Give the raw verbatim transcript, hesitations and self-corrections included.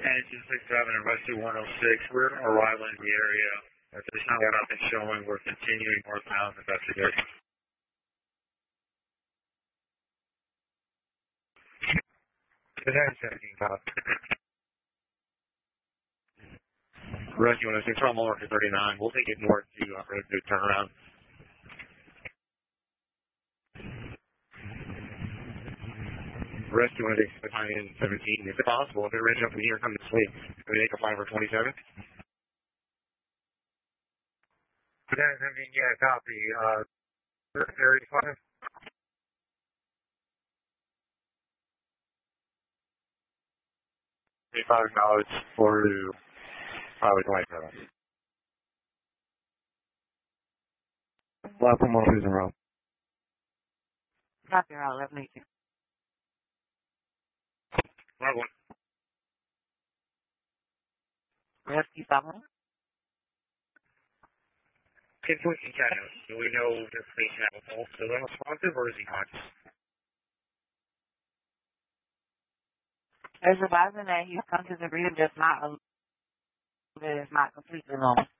two six seven and Rescue one oh six. We're arriving in the area. At this time, we're nothing showing. We're continuing northbound investigation. ten seventeen, copy. Rescue one oh six, from over to thirty-nine. We'll take it north to uh, for a good turnaround. Rescue one oh six, behind seventeen. Is it possible if it ranges up from here, come this way? Can we make a five or twenty-seven? ten seventeen, yeah, copy. Uh, thirty-five. thirty-five dollars for probably twenty-seven. Left one more cruising road. Copy, route eleven eighteen. Left one. Rescue five one. ten fourteen, China. Do we know the station have a pulse? Is he responsive or is he conscious? As advising that he's conscious and breathing, just not, a, it's not completely normal.